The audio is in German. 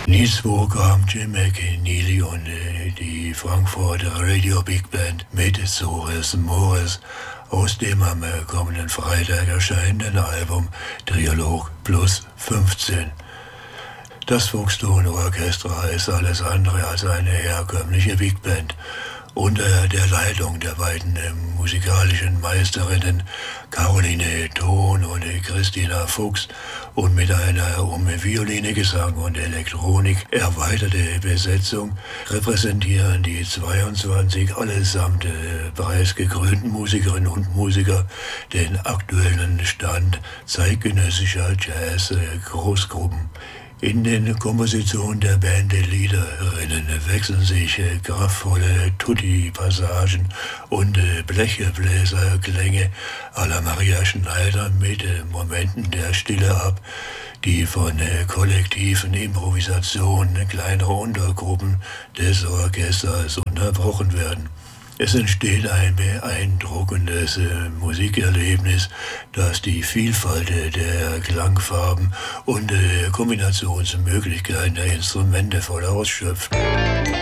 Nils Wogam, Jim McNeely und die Frankfurter Radio Big Band mit Zores Mores aus dem am kommenden Freitag erscheinenden Album Triolog plus 15. Das Fuchston Orchestra ist alles andere als eine herkömmliche Big Band. Unter der Leitung der beiden musikalischen Meisterinnen Caroline Thon und Christina Fuchs und mit einer Violine, Gesang und Elektronik erweiterte Besetzung repräsentieren die 22 allesamt preisgekrönten Musikerinnen und Musiker den aktuellen Stand zeitgenössischer Jazz-Großgruppen. In den Kompositionen der Bandleaderinnen wechseln sich kraftvolle Tutti-Passagen und Blechebläserklänge à la Maria Schneider mit Momenten der Stille ab, die von kollektiven Improvisationen kleinerer Untergruppen des Orchesters unterbrochen werden. Es entsteht ein beeindruckendes Musikerlebnis, das die Vielfalt der Klangfarben und Kombinationsmöglichkeiten der Instrumente voll ausschöpft.